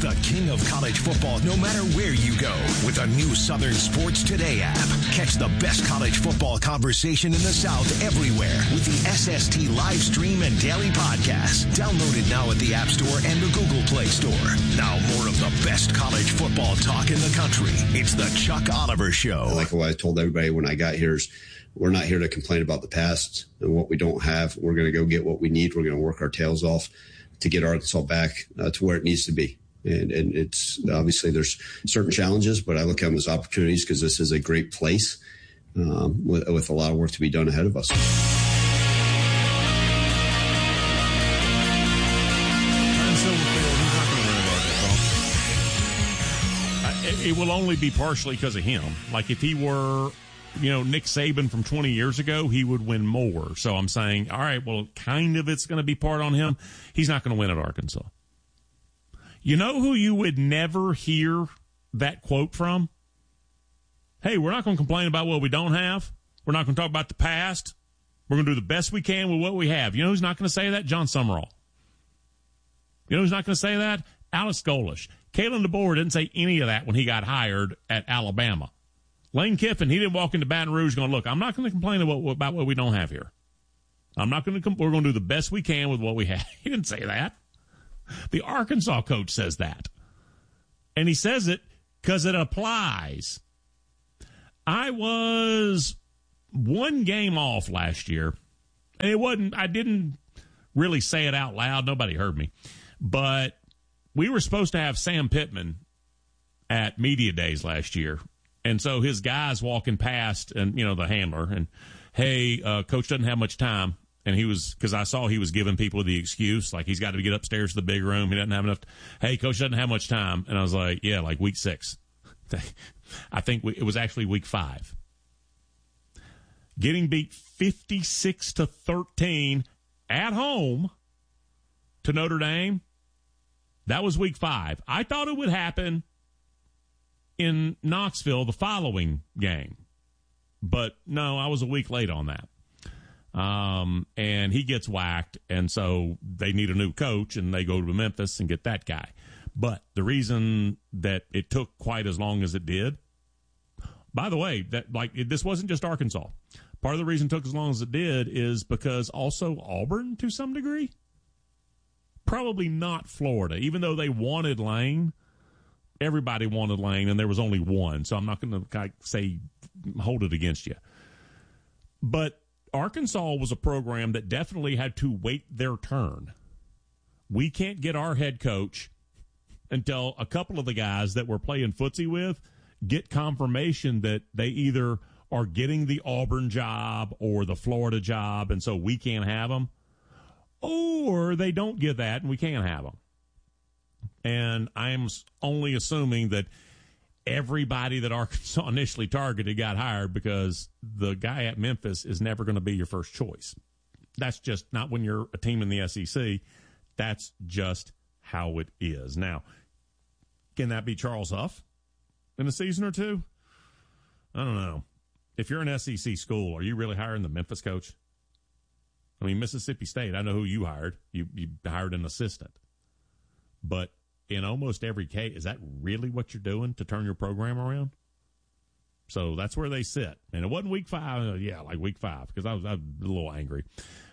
the king of college football no matter where you go with the new Southern Sports Today app. Catch the best college football conversation in the South everywhere with the SST live stream and daily podcast. Download it now at the App Store and the Google Play Store. Now more of the best college football talk in the country. It's the Chuck Oliver Show. Like what I told everybody when I got here is we're not here to complain about the past and what we don't have. We're going to go get what we need. We're going to work our tails off to get Arkansas back to where it needs to be. And it's obviously there's certain challenges, but I look at them as opportunities because this is a great place with a lot of work to be done ahead of us. It will only be partially because of him. Like if he were, Nick Saban from 20 years ago, he would win more. So I'm saying, all right, well, kind of it's going to be part on him. He's not going to win at Arkansas. You know who you would never hear that quote from? Hey, we're not going to complain about what we don't have. We're not going to talk about the past. We're going to do the best we can with what we have. You know who's not going to say that? John Summerall. You know who's not going to say that? Alex Golesh. Kalen DeBoer didn't say any of that when he got hired at Alabama. Lane Kiffin, he didn't walk into Baton Rouge going, look, I'm not going to complain about what we don't have here. We're going to do the best we can with what we have. He didn't say that. The Arkansas coach says that. And he says it because it applies. I was one game off last year. And I didn't really say it out loud. Nobody heard me. But we were supposed to have Sam Pittman at Media Days last year. And so his guys walking past and, the handler and, hey, coach doesn't have much time. And because I saw he was giving people the excuse, like he's got to get upstairs to the big room. He doesn't have enough. Hey, coach doesn't have much time. And I was like, yeah, like week 6. I think it was actually week 5. Getting beat 56-13 at home to Notre Dame. That was week 5. I thought it would happen in Knoxville the following game. But no, I was a week late on that. And he gets whacked, and so they need a new coach, and they go to Memphis and get that guy. But the reason that it took quite as long as it did, by the way, this wasn't just Arkansas. Part of the reason it took as long as it did is because also Auburn, to some degree, probably not Florida, even though they wanted Lane. Everybody wanted Lane, and there was only one, so I'm not going to say hold it against you. But Arkansas was a program that definitely had to wait their turn. We can't get our head coach until a couple of the guys that we're playing footsie with get confirmation that they either are getting the Auburn job or the Florida job, and so we can't have them, or they don't get that and we can't have them. And I'm only assuming that everybody that Arkansas initially targeted got hired because the guy at Memphis is never going to be your first choice. That's just not when you're a team in the SEC. That's just how it is. Now, can that be Charles Huff in a season or two? I don't know. If you're an SEC school, are you really hiring the Memphis coach? I mean, Mississippi State, I know who you hired. You hired an assistant. But in almost every case, is that really what you're doing to turn your program around? So that's where they sit. And it wasn't week 5. Like week 5, because I was a little angry.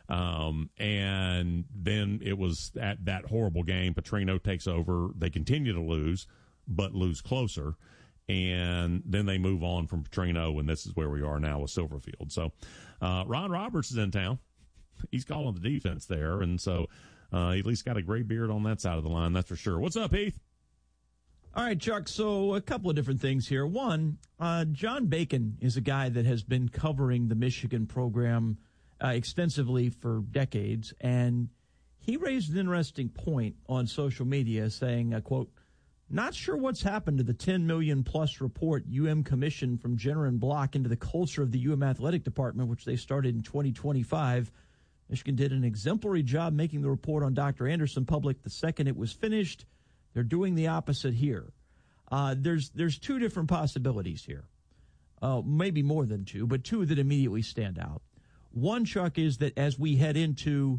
And then it was at that horrible game. Petrino takes over. They continue to lose, but lose closer. And then they move on from Petrino, and this is where we are now with Silverfield. So Ron Roberts is in town. He's calling the defense there, and so he at least got a gray beard on that side of the line, that's for sure. What's up, Heath? All right, Chuck, so a couple of different things here. One, John Bacon is a guy that has been covering the Michigan program extensively for decades, and he raised an interesting point on social media saying, quote, not sure what's happened to the 10 million plus report UM commissioned from Jenner and Block into the culture of the UM athletic department, which they started in 2025. Michigan did an exemplary job making the report on Dr. Anderson public the second it was finished. They're doing the opposite here. There's two different possibilities here. Maybe more than two, but two that immediately stand out. One, Chuck, is that as we head into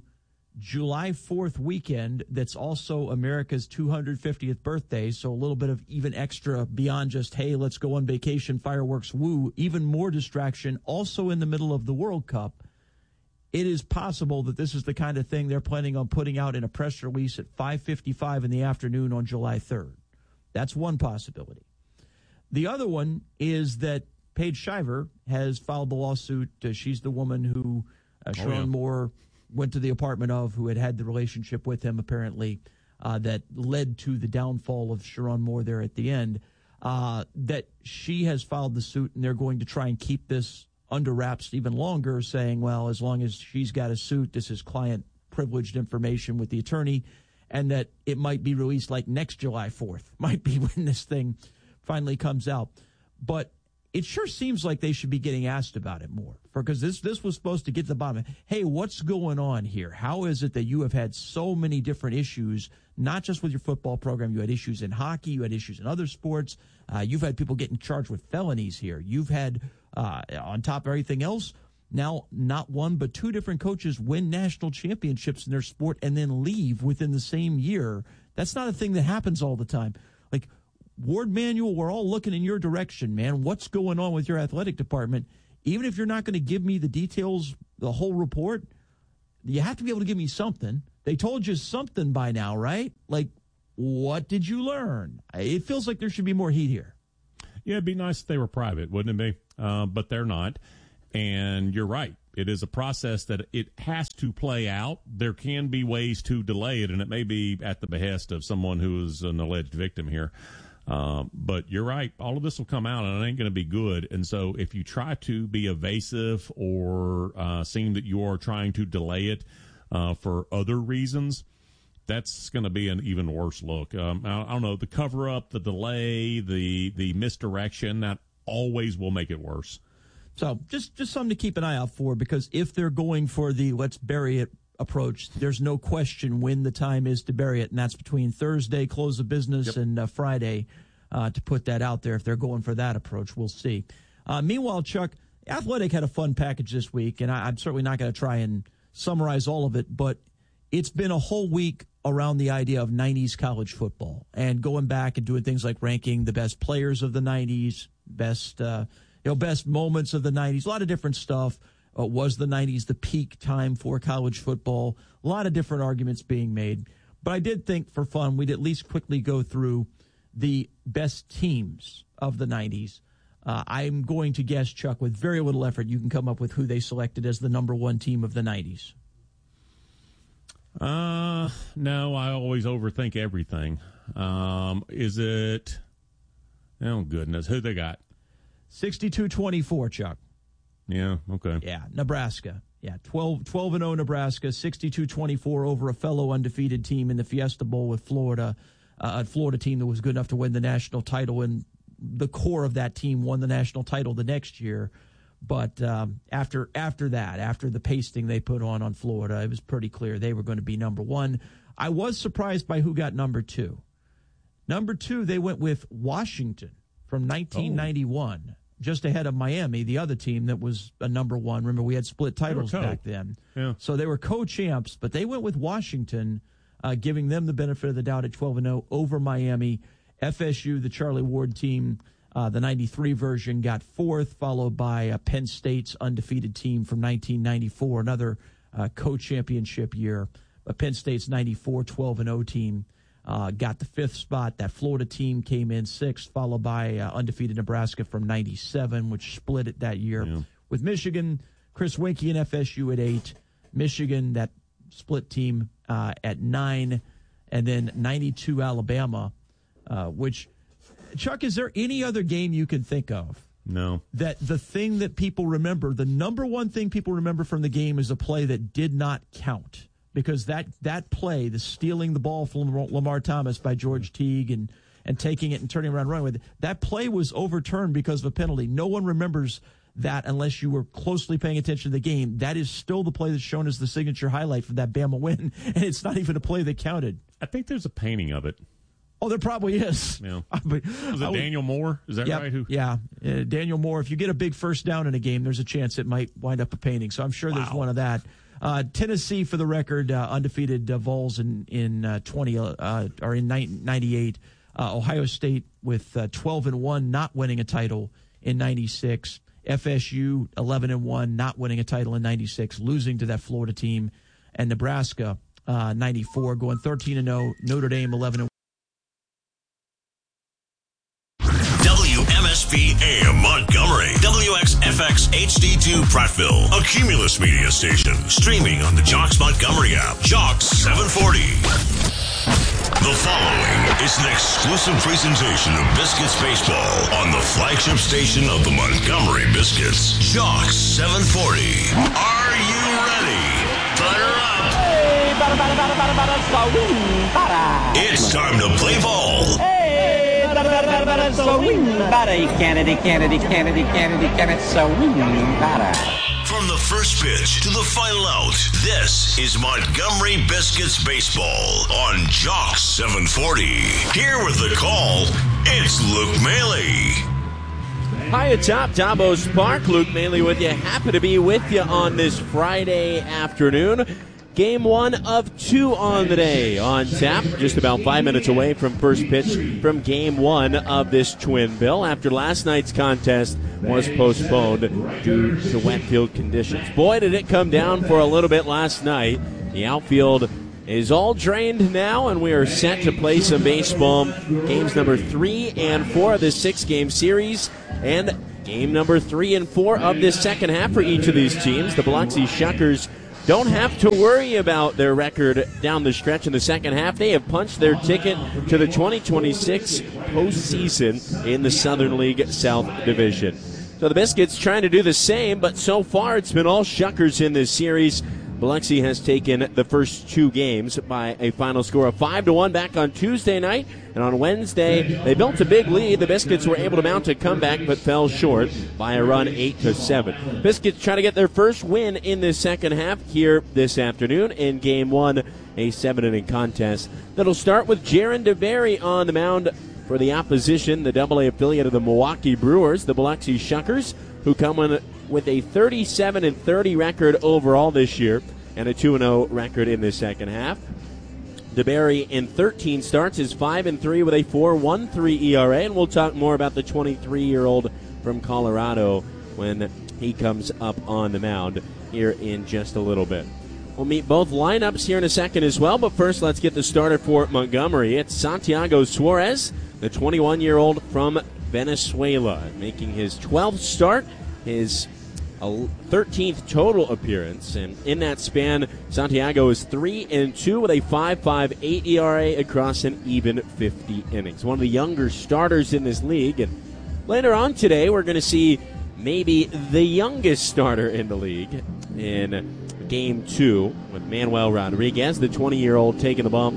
July 4th weekend, that's also America's 250th birthday, so a little bit of even extra beyond just, hey, let's go on vacation, fireworks, woo, even more distraction, also in the middle of the World Cup. It is possible that this is the kind of thing they're planning on putting out in a press release at 5:55 in the afternoon on July 3rd. That's one possibility. The other one is that Paige Shiver has filed the lawsuit. She's the woman who Sharon Moore went to the apartment of, who had the relationship with him, apparently, that led to the downfall of Sharon Moore there at the end, that she has filed the suit, and they're going to try and keep this under wraps even longer, saying, well, as long as she's got a suit, this is client-privileged information with the attorney, and that it might be released like next July 4th, might be when this thing finally comes out. But it sure seems like they should be getting asked about it more, because this was supposed to get to the bottom. Hey, what's going on here? How is it that you have had so many different issues, not just with your football program? You had issues in hockey. You had issues in other sports. You've had people getting charged with felonies here. You've had, on top of everything else, now not one but two different coaches win national championships in their sport and then leave within the same year. That's not a thing that happens all the time. Like, Ward Manuel, we're all looking in your direction, man. What's going on with your athletic department? Even if you're not going to give me the details, the whole report, you have to be able to give me something. They told you something by now, right? Like, what did you learn? It feels like there should be more heat here. Yeah, it'd be nice if they were private, wouldn't it be? But they're not. And you're right. It is a process that it has to play out. There can be ways to delay it, and it may be at the behest of someone who is an alleged victim here. But you're right. All of this will come out, and it ain't going to be good. And so if you try to be evasive or seem that you are trying to delay it for other reasons, that's going to be an even worse look. I don't know, the cover-up, the delay, the misdirection, that always will make it worse. So just something to keep an eye out for, because if they're going for the let's bury it approach, there's no question when the time is to bury it, and that's between Thursday, close of business, and Friday, to put that out there. If they're going for that approach, we'll see. Meanwhile, Chuck, Athletic had a fun package this week, and I'm certainly not going to try and summarize all of it, but it's been a whole week around the idea of 90s college football and going back and doing things like ranking the best players of the 90s, best moments of the 90s, a lot of different stuff. Was the 90s the peak time for college football? A lot of different arguments being made. But I did think for fun we'd at least quickly go through the best teams of the 90s. I'm going to guess, Chuck, with very little effort, you can come up with who they selected as the number one team of the 90s. No, I always overthink everything. Is it? Oh, goodness. Who they got? 62-24, Chuck. Yeah, okay. Yeah, Nebraska. Yeah, 12-0 Nebraska, 62-24 over a fellow undefeated team in the Fiesta Bowl with Florida, a Florida team that was good enough to win the national title, and the core of that team won the national title the next year. But after the pasting they put on Florida, it was pretty clear they were going to be number one. I was surprised by who got number two. Number two, they went with Washington from 1991. Just ahead of Miami, the other team that was a number one. Remember, we had split titles back then. Yeah. So they were co-champs, but they went with Washington, giving them the benefit of the doubt at 12-0 over Miami. FSU, the Charlie Ward team, the 93 version, got fourth, followed by Penn State's undefeated team from 1994, another co-championship year. But Penn State's 94 12-0 team got the fifth spot. That Florida team came in sixth, followed by undefeated Nebraska from 97, which split it that year. Yeah. With Michigan, Chris Winkie and FSU at 8. Michigan, that split team at 9. And then 92 Alabama, which, Chuck, is there any other game you can think of? No. That the thing that people remember, the number one thing people remember from the game is a play that did not count. Because that play, the stealing the ball from Lamar Thomas by George Teague and taking it and turning around and running with it, that play was overturned because of a penalty. No one remembers that unless you were closely paying attention to the game. That is still the play that's shown as the signature highlight for that Bama win, and it's not even a play that counted. I think there's a painting of it. Oh, there probably is. Yeah. Was it Daniel Moore? Is that right? Yeah. Daniel Moore. If you get a big first down in a game, there's a chance it might wind up a painting. So I'm sure there's one of that. Tennessee, for the record, undefeated Vols in 98. Ohio State with 12-1, not winning a title in 96. FSU 11-1, not winning a title in 96, losing to that Florida team, and Nebraska 94 going 13-0. Notre Dame 11-1. WMSP AM Montgomery, WXFX HD2 Prattville, a Cumulus media station, streaming on the Jocks Montgomery app, Jocks 740. The following is an exclusive presentation of Biscuits Baseball on the flagship station of the Montgomery Biscuits, Jocks 740. Are you ready? Butter up. It's time to play ball. From the first pitch to the final out, this is Montgomery Biscuits Baseball on Jocks 740. Here with the call, it's Luke Maley. Hi atop Davos Park, Luke Maley with you. Happy to be with you on this Friday afternoon. Game 1 of 2 on the day on tap, just about 5 minutes away from first pitch from Game 1 of this twin bill after last night's contest was postponed due to wet field conditions. Boy, did it come down for a little bit last night. The outfield is all drained now, and we are set to play some baseball. Games number 3 and 4 of this 6-game series, and game number 3 and 4 of this second half for each of these teams. The Biloxi Shuckers don't have to worry about their record down the stretch in the second half. They have punched their ticket to the 2026 postseason in the Southern League South Division. So the Biscuits trying to do the same, but so far it's been all Shuckers in this series. Biloxi has taken the first 2 games by a final score of 5-1 back on Tuesday night. And on Wednesday, they built a big lead. The Biscuits were able to mount a comeback, but fell short by a run 8-7. Biscuits trying to get their first win in this second half here this afternoon in Game 1, a 7-inning contest. That'll start with Jaron DeBerry on the mound for the opposition, the AA affiliate of the Milwaukee Brewers, the Biloxi Shuckers, who come in with a 37-30 record overall this year and a 2-0 record in the second half. DeBerry in 13 starts is 5-3 with a 4.13 ERA, and we'll talk more about the 23-year-old from Colorado when he comes up on the mound here in just a little bit. We'll meet both lineups here in a second as well, but first let's get the starter for Montgomery. It's Santiago Suarez, the 21-year-old from Venezuela, making his 12th start, his 13th total appearance, and in that span, Santiago is 3-2 with a 5.58 ERA across an even 50 innings. One of the younger starters in this league, and later on today, we're going to see maybe the youngest starter in the league in Game 2 with Manuel Rodriguez, the 20-year-old, taking the bump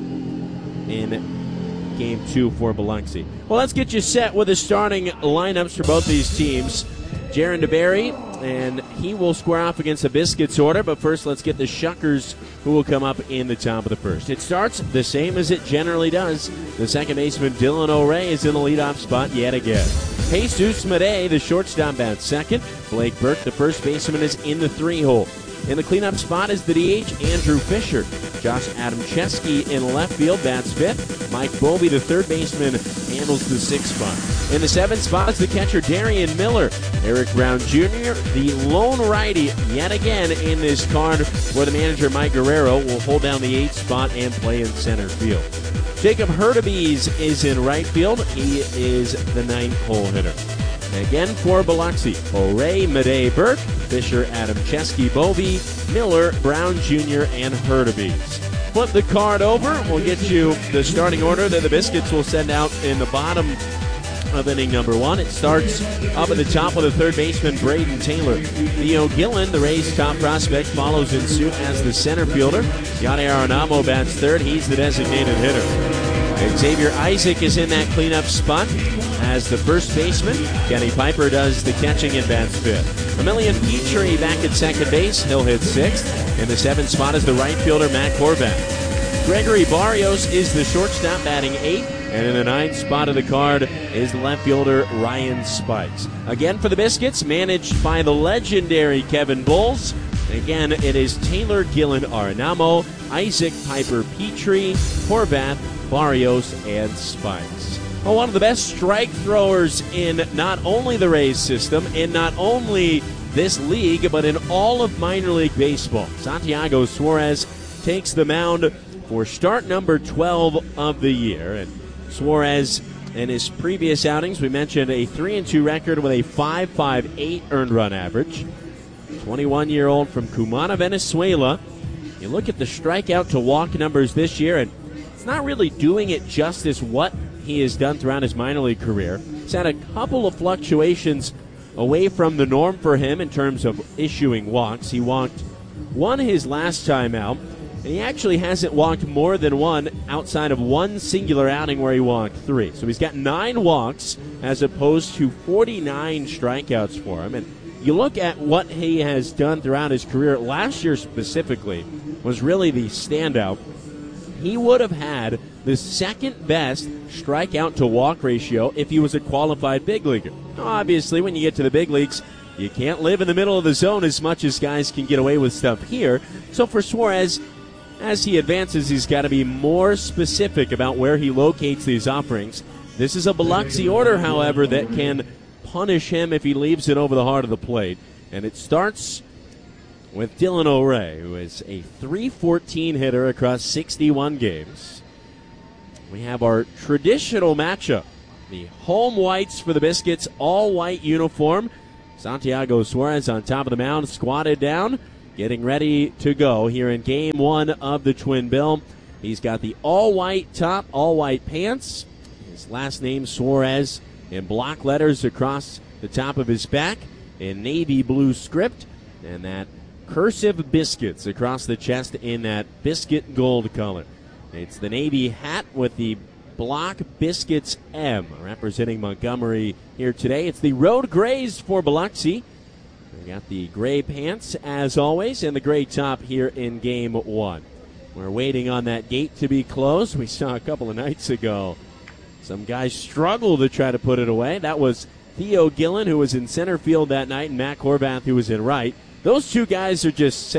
in Game 2 for Biloxi. Well, let's get you set with the starting lineups for both these teams. Jaron DeBerry, and he will square off against the Biscuits order, but first let's get the Shuckers, who will come up in the top of the first. It starts the same as it generally does. The second baseman, Dylan O'Ray, is in the leadoff spot yet again. Jesus Madej, the shortstop, bats second. Blake Burke, the first baseman, is in the 3-hole. In the cleanup spot is the DH, Andrew Fisher. Josh Adamczewski in left field, bats fifth. Mike Bovey, the third baseman, handles the sixth spot. In the seventh spot is the catcher, Darian Miller. Eric Brown Jr., the lone righty, yet again in this card, where the manager, Mike Guerrero, will hold down the eighth spot and play in center field. Jacob Hurtubise is in right field. He is the ninth-hole hitter. Again for Biloxi, O'Ray, Madej, Burke, Fisher, Adamczewski, Bovey, Miller, Brown Jr., and Hurtubise. Flip the card over. We'll get you the starting order that the Biscuits will send out in the bottom of inning number one. It starts up at the top with the third baseman, Braden Taylor. Theo Gillen, the Rays' top prospect, follows in suit as the center fielder. Yadier Arenamo bats third. He's the designated hitter. Xavier Isaac is in that cleanup spot as the first baseman. Kenny Piper does the catching and bats fifth. Emilian Petrie back at second base. He'll hit sixth. In the seventh spot is the right fielder, Matt Horvath. Gregory Barrios is the shortstop, batting eighth. And in the ninth spot of the card is the left fielder, Ryan Spikes. Again for the Biscuits, managed by the legendary Kevin Bowles. Again, it is Taylor Gillen Arenamo, Isaac Piper Petrie, Horvath, Barrios, and Spikes. Well, one of the best strike throwers in not only the Rays system, in not only this league, but in all of minor league baseball. Santiago Suarez takes the mound for start number 12 of the year. And Suarez, in his previous outings, we mentioned a 3-2 record with a 5.58 earned run average. 21-year-old from Cumana, Venezuela. You look at the strikeout to walk numbers this year, and it's not really doing it justice what he has done throughout his minor league career. He's had a couple of fluctuations away from the norm for him in terms of issuing walks. He walked one his last time out, and he actually hasn't walked more than one outside of one singular outing where he walked 3. So he's got 9 walks as opposed to 49 strikeouts for him. And you look at what he has done throughout his career, last year specifically was really the standout. He would have had the second best strikeout to walk ratio if he was a qualified big leaguer. Obviously, when you get to the big leagues, you can't live in the middle of the zone as much as guys can get away with stuff here. So for Suarez, as he advances, he's got to be more specific about where he locates these offerings. This is a Biloxi order, however, that can punish him if he leaves it over the heart of the plate. And it starts with Dylan O'Ray, who is a .314 hitter across 61 games. We have our traditional matchup. The home whites for the Biscuits, all-white uniform. Santiago Suarez on top of the mound, squatted down, getting ready to go here in Game 1 of the Twin Bill. He's got the all-white top, all-white pants. His last name, Suarez, in block letters across the top of his back, in navy blue script, and that cursive Biscuits across the chest in that biscuit gold color. It's the navy hat with the block Biscuits M representing Montgomery here today. It's the road grays for Biloxi. We got the gray pants as always and the gray top here in Game 1. We're waiting on that gate to be closed. We saw a couple of nights ago some guys struggle to try to put it away. That was Theo Gillen, who was in center field that night, and Matt Horvath, who was in right. Those two guys are just